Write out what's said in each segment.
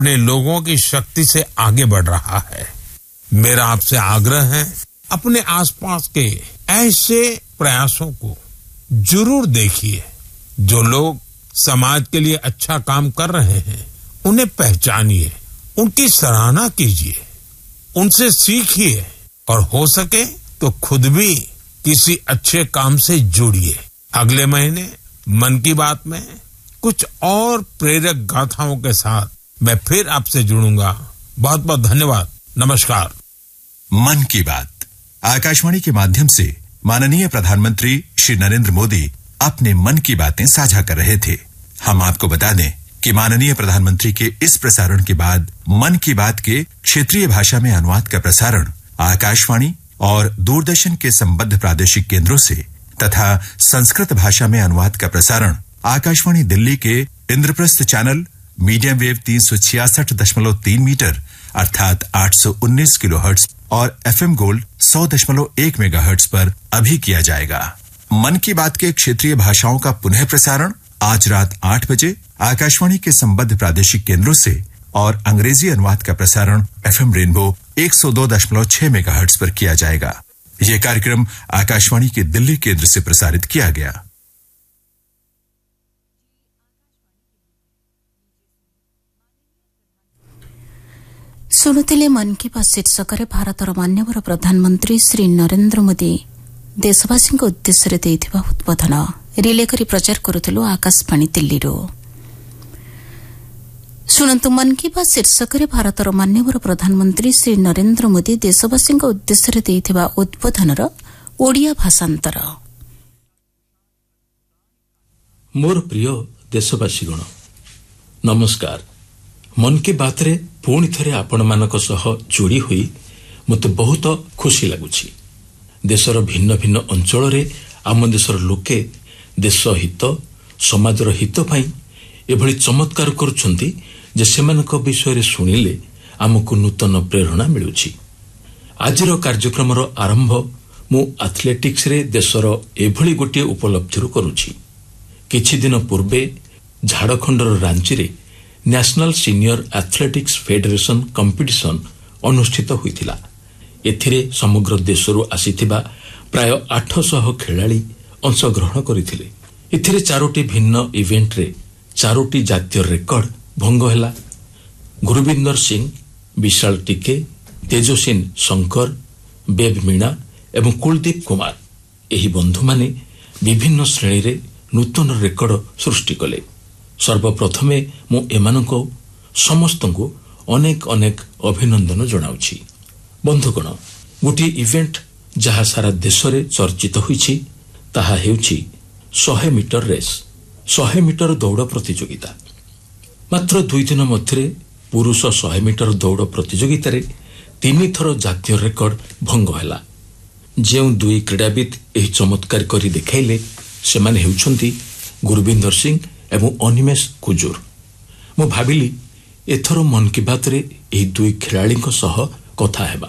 अपने लोगों की शक्ति से आगे बढ़ रहा है। मेरा आपसे आग्रह है, अपने आसपास के ऐसे प्रयासों को जरूर देखिए। जो लोग समाज के लिए अच्छा काम कर रहे हैं, उन्हें पहचानिए, उनकी सराहना कीजिए, उनसे सीखिए और हो सके तो खुद भी किसी अच्छे काम से जुड़िए। अगले महीने मन की बात में कुछ और प्रेरक गाथाओं के साथ मैं फिर आपसे जुड़ूंगा। बहुत बहुत धन्यवाद। नमस्कार। मन की बात आकाशवाणी के माध्यम से माननीय प्रधानमंत्री श्री नरेंद्र मोदी अपने मन की बातें साझा कर रहे थे। हम आपको बता दें कि माननीय प्रधानमंत्री के इस प्रसारण के बाद मन की बात के क्षेत्रीय भाषा में अनुवाद का प्रसारण आकाशवाणी और दूरदर्शन के संबद्ध प्रादेशिक केंद्रों से तथा संस्कृत भाषा में अनुवाद का प्रसारण आकाशवाणी दिल्ली के Indraprastha channel medium wave 366.3 metre अर्थात 819 किलोहर्ट्ज और एफएम गोल्ड 100.1 मेगाहर्ट्ज पर अभी किया जाएगा। मन की बात के क्षेत्रीय भाषाओं का पुनः प्रसारण आज रात 8 बजे आकाशवाणी के संबद्ध प्रादेशिक केंद्रों से और अंग्रेजी अनुवाद का प्रसारण एफएम रेनबो 102.6 मेगाहर्ट्ज पर किया जाएगा। यह कार्यक्रम आकाशवाणी के दिल्ली केंद्र से प्रसारित किया गया। शुणुतिले मन की बात शीर्षक भारतर मान्यवर प्रधानमंत्री श्री नरेंद्र मोदी देशवासी उद्देश्य देइथिबा उद्बोधन रिले करी प्रचार करुथिलु आकाशवाणी दिल्लीरो। शुणन्तु मन की बात शीर्षक भारतर मान्यवर प्रधानमंत्री श्री नरेंद्र मोदी देशवासी उद्देश्य देइथिबा उद्बोधनर ओडिया भाषांतर। मोर प्रिय देशवासीगण नमस्कार। मन की बात रे पुणी थरे आपण मानक सह जोड़ी हुई मते बहुत खुशी लगुछि। देशर भिन्न भिन्न अंचल रे आम देशर लोके देश हित समाजर हित पई एभली चमत्कार करुछंती जे सेमानक विषय रे सुनिले आमको नूतन प्रेरणा मिलुछि। आजिर कार्यक्रम आरंभ मु एथलेटिक्स रे देशर एभली गोटे उपलब्धि करुछि। किछि दिन पूर्वे झारखंडर रांची रे national senior athletics federation competition अनुष्ठित होइथिला। एथिरे समग्र देशरू आसीथिबा प्राय 800 खेलाड़ी अंशग्रहण करथिले। एथिरे 4टी भिन्न इवेंट रे 4टी जातीय रेकर्ड भंग हैला। गुरबिंदर सिंह, विशाल टिके, तेजस्विन शंकर, बेब मीणा एवं कुलदीप कुमार एही बंधु माने विभिन्न श्रेणी रे नूतन रेकर्ड सृष्टि कले। सर्वप्रथमे मु एमानको समस्तଙ୍କୁ अनेक अनेक अभिनंदन जणाउछि। बंधुगण, गोटे इवेंट जहा सारा देश रे चर्चित होइछि ताहा हेउछि 100 मीटर रेस, 100 मीटर दौड़ प्रतियोगिता। मात्र 2 दिन मध्यरे पुरुष 100 मीटर दौड़ प्रतियोगिता रे 3 थर जातीय रेकर्ड भंग हैला। जेउ 2 क्रीड़ाविद एही चमत्कार करी देखाइले सेमाने हेउछंती गुरबिंदर सिंह एवं अनिमेश कुजूर। मु भाबिली एथर मन की बात रे एही 2 खेलाड़ी सह कथा हेबा।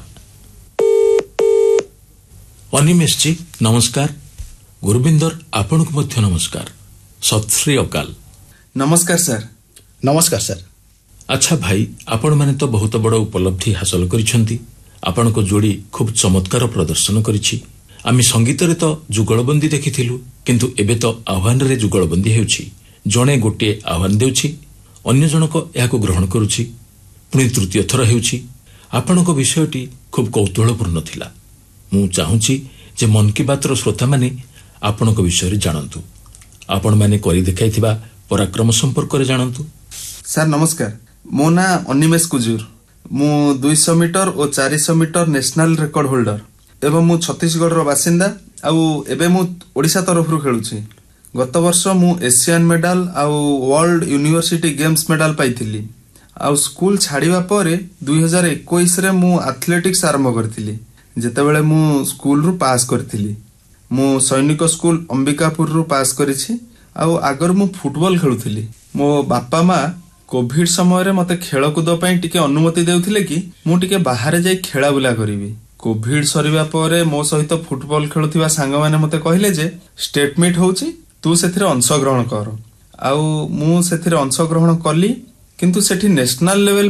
अनिमेश जी नमस्कार। गुरबिंदर आपन को मध्य नमस्कार। सत श्री अकाल। नमस्कार सर। नमस्कार सर। अच्छा भाई, आपण माने तो बहुत बड़ उपलब्धि हासिल करिसंती। आपण को जोड़ी खूब चमत्कार प्रदर्शन करिछि। आमी संगीत रे तो जुगलबंदी देखिथिलु, किंतु एबे तो आह्वान रे जुगलबंदी हेउछि। जणे गोटे आह्वान देउछि, अन्य जनक याको ग्रहण करुछि, पुणी तृतीय थर हेउछि। आपणक विषयटी खूब कौतूहलपूर्ण थिला। मु चाहूछि जे मन की बातर श्रोता माने आपणक विषय जानतु। आपण माने करी देखाइथिबा पराक्रम संपर्क रे जानतु। सर नमस्कार। मो ना अनिमेश कुजूर। मु 200 मीटर और 400 मीटर नेशनल रेकर्ड होल्डर एवं मु छत्तीसगढ़ रो बासिंदा आउ एबे मु ओडिशा तरफ रु खेलुछि। गत वर्ष मु एशियन मेडल आउ वर्ल्ड यूनिवर्सिटी गेम्स मेडल पाइथिली। आउ स्कूल छाड़िबा परे 2021 रे मु एथलेटिक्स आरंभ करथिली। जेतेबेले मु स्कूल रु पास करथिली। मु सैनिक स्कूल अंबिकापुर रु पास करिछि। आउ आगर मु फुटबॉल खेलुथिली। मो बापा मा कोविड समय रे मते खेलकूद पई टिके अनुमति देउथिले कि मु टिके बाहर जाई खेला बुला करिवि। कोविड सरिबा परे मो सहित फुटबॉल खेलुथिबा सांग माने मते कहिले जे स्टेट मीट होउछि, तू सेथिरे अंशग्रहण कर। आउ मु सेथिरे अंशग्रहण कली, किंतु सेठी नेशनल लेवल